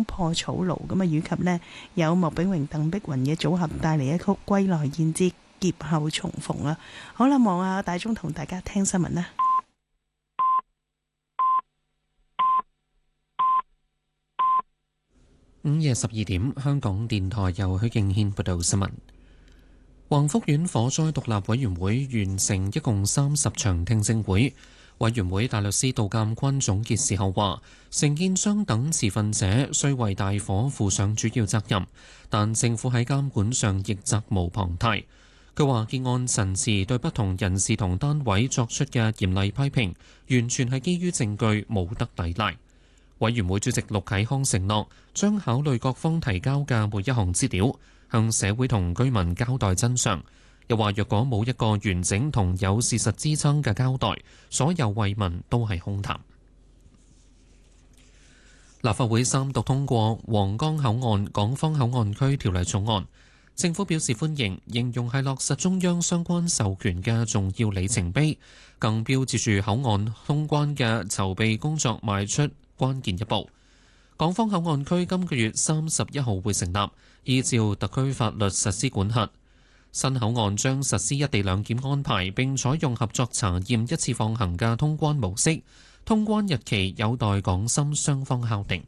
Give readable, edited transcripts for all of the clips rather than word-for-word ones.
破草廬咁啊，以及呢有莫炳榮、鄧碧雲嘅組合帶嚟一曲《歸來燕之劫後重逢》啦。好啦，望下大鐘同大家聽新聞啦。 午夜12點，香港電台由許敬軒報道新聞。宏福苑火災獨立委員會完成一共30場聽證會。委員會大律師杜鑑坤總結時候話，承建商等持份者須為大火負上主要責任，但政府喺監管上亦責無旁貸。佢話結案陳詞對不同人士同單位作出嘅嚴厲批評，完全係基於證據，冇得抵賴。委員會主席陸啟康承諾將考慮各方提交嘅每一項資料，向社會同居民交代真相。又話若果冇一個完整同有事實支撐嘅交代，所有慰問都係空談。立法會三讀通過皇崗口岸港方口岸區條例草案，政府表示歡迎，形容係落實中央相關授權嘅重要里程碑，更標誌住口岸通關嘅籌備工作邁出關鍵一步。港方口岸區今個月31號會成立，依照特區法律實施管轄。新口岸將實施一地兩檢安排，並採用合作查驗一次放行嘅通關模式。通關日期有待港深雙方敲定。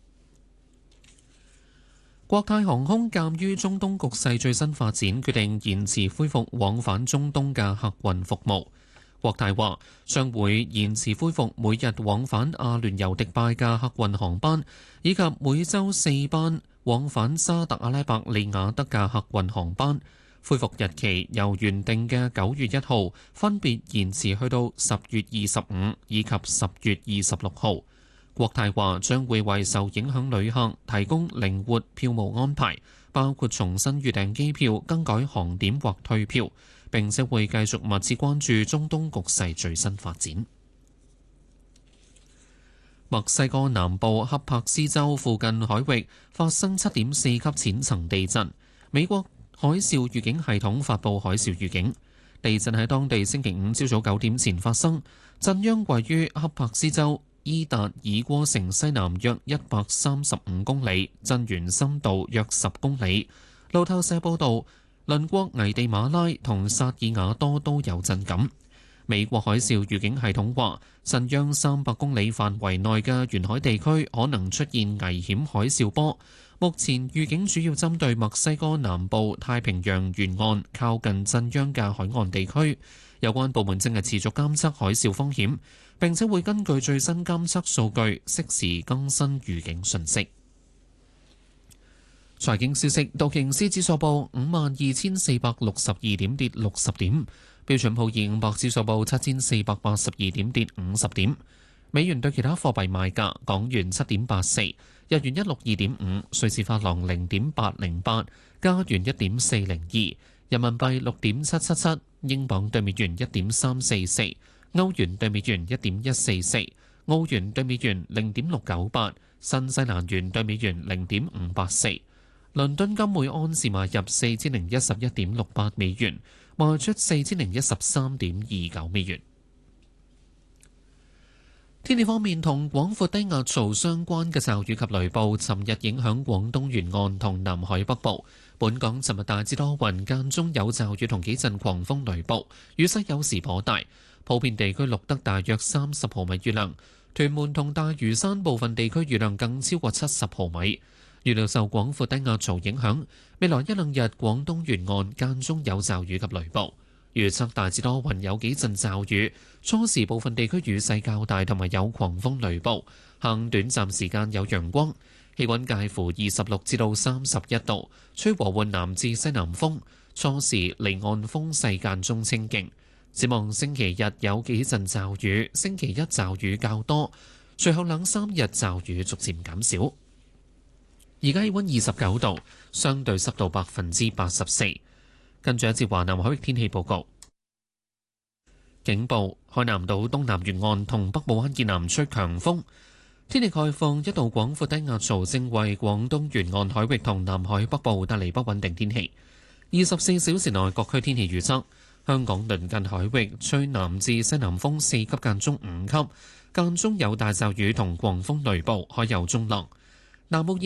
國泰航空鑑於中東局勢最新發展，決定延遲恢復往返中東嘅客運服務。國泰話將會延遲恢復每日往返阿聯酋迪拜嘅客運航班，以及每週4班往返沙特阿拉伯利雅得嘅客運航班。恢復日期由原定嘅9月1號分別延遲去到10月25以及10月26號。國泰話將會為受影響旅客提供靈活票務安排，包括重新預訂機票、更改航點或退票，並且會繼續密切關注中東局勢最新發展。墨西哥南部恰帕斯州附近海域發生7.4級淺層地震，美國海嘯預警系統發布海嘯預警。地震喺當地星期五朝早9點前發生，震央位於恰帕斯州伊達爾戈城西南約135公里，震源深度約10公里。路透社報導，鄰國危地馬拉同薩爾瓦多都有震感。美國海嘯預警系統話，震央300公里範圍內嘅沿海地區可能出現危險海嘯波。目前預警主要針對墨西哥南部太平洋沿岸靠近震央嘅海岸地區，有關部門正係持續監測海嘯風險，並且會根據最新監測數據適時更新預警信息。財經消息，道瓊斯指數報52,462點，跌60點；標準普爾500指數報7,482點，跌50點。美元對其他貨幣賣價：港元7.84，日元162.5，瑞士法郎0.808，加元1.402，人民幣6.777，英鎊對美元1.344，歐元對美元1.144，澳元對美元0.698，新西蘭元對美元0.584。倫敦金每安士買入4011.68美元，賣出4013.29美元。天氣方面，同廣闊低壓槽相關嘅驟雨及雷暴，尋日影響廣東沿岸同南海北部。本港尋日大致多雲，間中有驟雨同幾陣狂風雷暴，雨勢有時頗大，普遍地區錄得大約30毫米雨量。屯門同大嶼山部分地區雨量更超過70毫米。預料受廣闊低壓槽影響，未來一兩日廣東沿岸間中有驟雨及雷暴。預測大致多雲，有幾陣驟雨，初時部分地區雨勢較大，同埋有狂風雷暴。下午短暫時間有陽光，氣溫介乎26至到31度，吹和緩南至西南風。初時離岸風勢間中清勁。展望星期日有幾陣驟雨，星期一驟雨較多，隨後兩三日驟雨逐漸減少。而家氣溫29度，相對濕度84%。跟住一節華南海域天氣報告。警報：海南島東南沿岸同北部灣以南吹強風。天氣概況：一道廣闊低壓槽正為廣東沿岸海域同南海北部帶嚟不穩定天氣。24小時內各區天氣預測：香港鄰近海域吹南至西南風4級間中5級，間中有大驟雨同狂風雷暴，海有中浪。南澳以